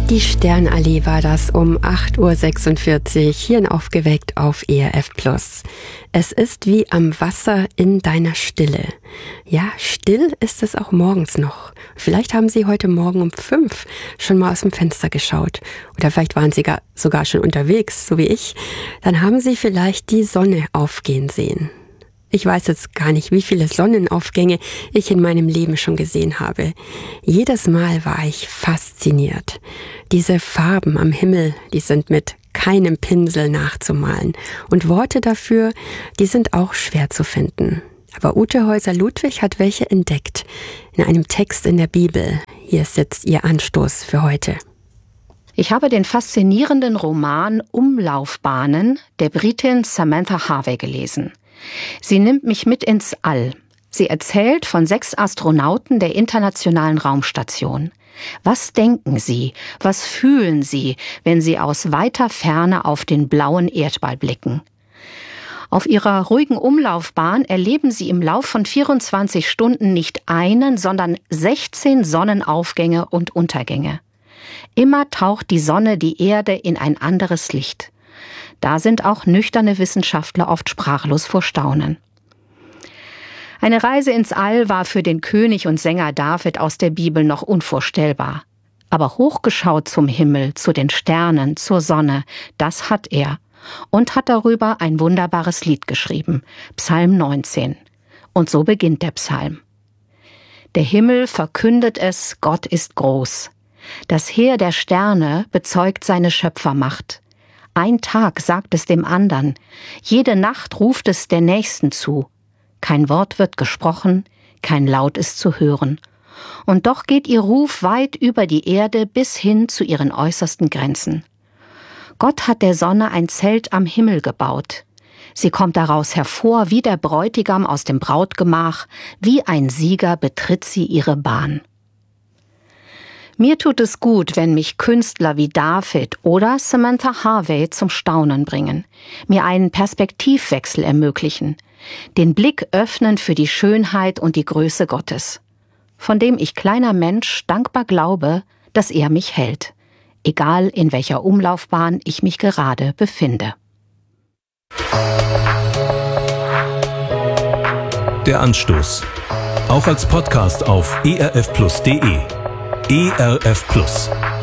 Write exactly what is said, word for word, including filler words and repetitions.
Die Sternallee war das um acht Uhr sechsundvierzig, hier in Aufgeweckt auf E R F Plus. Es ist wie am Wasser in deiner Stille. Ja, still ist es auch morgens noch. Vielleicht haben Sie heute Morgen um fünf schon mal aus dem Fenster geschaut. Oder vielleicht waren Sie gar, sogar schon unterwegs, so wie ich. Dann haben Sie vielleicht die Sonne aufgehen sehen. Ich weiß jetzt gar nicht, wie viele Sonnenaufgänge ich in meinem Leben schon gesehen habe. Jedes Mal war ich fasziniert. Diese Farben am Himmel, die sind mit keinem Pinsel nachzumalen. Und Worte dafür, die sind auch schwer zu finden. Aber Ute Häuser-Ludwig hat welche entdeckt. In einem Text in der Bibel. Hier ist jetzt ihr Anstoß für heute. Ich habe den faszinierenden Roman Umlaufbahnen der Britin Samantha Harvey gelesen. Sie nimmt mich mit ins All. Sie erzählt von sechs Astronauten der Internationalen Raumstation. Was denken sie, was fühlen sie, wenn sie aus weiter Ferne auf den blauen Erdball blicken? Auf ihrer ruhigen Umlaufbahn erleben sie im Lauf von vierundzwanzig Stunden nicht einen, sondern sechzehn Sonnenaufgänge und Untergänge. Immer taucht die Sonne die Erde in ein anderes Licht. Da sind auch nüchterne Wissenschaftler oft sprachlos vor Staunen. Eine Reise ins All war für den König und Sänger David aus der Bibel noch unvorstellbar. Aber hochgeschaut zum Himmel, zu den Sternen, zur Sonne, das hat er. Und hat darüber ein wunderbares Lied geschrieben, Psalm neunzehn. Und so beginnt der Psalm. Der Himmel verkündet es, Gott ist groß. Das Heer der Sterne bezeugt seine Schöpfermacht. Ein Tag sagt es dem andern, jede Nacht ruft es der Nächsten zu. Kein Wort wird gesprochen, kein Laut ist zu hören. Und doch geht ihr Ruf weit über die Erde bis hin zu ihren äußersten Grenzen. Gott hat der Sonne ein Zelt am Himmel gebaut. Sie kommt daraus hervor wie der Bräutigam aus dem Brautgemach, wie ein Sieger betritt sie ihre Bahn. Mir tut es gut, wenn mich Künstler wie David oder Samantha Harvey zum Staunen bringen, mir einen Perspektivwechsel ermöglichen, den Blick öffnen für die Schönheit und die Größe Gottes, von dem ich kleiner Mensch dankbar glaube, dass er mich hält, egal in welcher Umlaufbahn ich mich gerade befinde. Der Anstoß. Auch als Podcast auf e r f plus punkt d e. E R F Plus.